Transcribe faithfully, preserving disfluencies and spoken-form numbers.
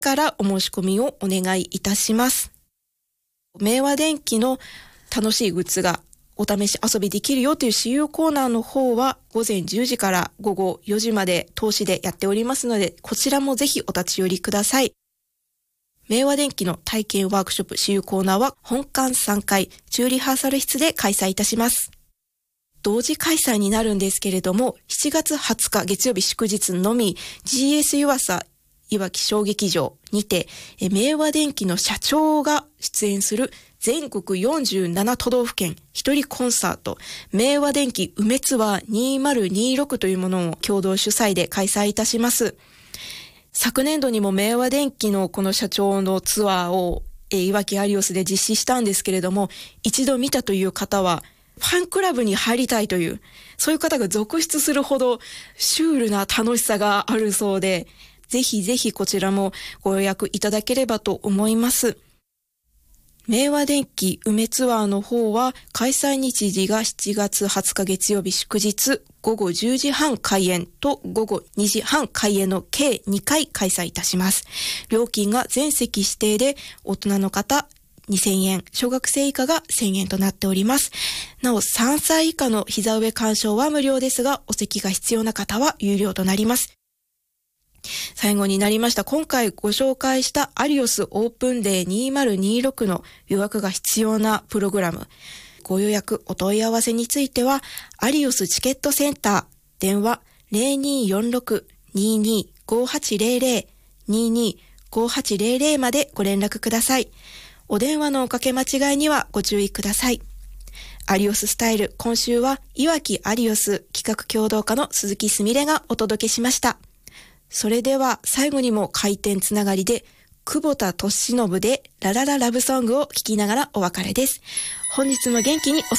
からお申し込みをお願いいたします。明和電機の楽しいグッズがお試し遊びできるよという私有コーナーの方はごぜんじゅうじからごごよじまで投資でやっておりますので、こちらもぜひお立ち寄りください。明和電機の体験ワークショップ私有コーナーは本館さんがい中リハーサル室で開催いたします。同時開催になるんですけれども、しちがつはつか月曜日祝日のみ ジーエス 湯浅いわき小劇場にて明和電機の社長が出演する全国よんじゅうなな都道府県一人コンサート明和電機梅ツアーにせんにじゅうろくというものを共同主催で開催いたします。昨年度にも明和電機のこの社長のツアーをいわきアリオスで実施したんですけれども、一度見たという方はファンクラブに入りたいという、そういう方が続出するほどシュールな楽しさがあるそうで、ぜひぜひこちらもご予約いただければと思います。明和電機梅ツアーの方は開催日時がしちがつはつか月曜日祝日ごごじゅうじはん開演とごごにじはん開演の計にかい開催いたします。料金が全席指定で大人の方にせんえん、小学生以下がせんえんとなっております。なおさんさい以下の膝上鑑賞は無料ですが、お席が必要な方は有料となります。最後になりました。今回ご紹介したアリオスオープンデーにせんにじゅうろくの予約が必要なプログラム。ご予約お問い合わせについては、アリオスチケットセンター、電話 ゼロにーよんろく にーにー ごーはちゼロゼロ にーにー ごーはちゼロゼロ までご連絡ください。お電話のおかけ間違いにはご注意ください。アリオススタイル、今週はいわきアリオス企画協同課の鈴木すみれがお届けしました。それでは最後にも開店つながりで久保田利伸でララララブソングを聴きながらお別れです。本日も元気にお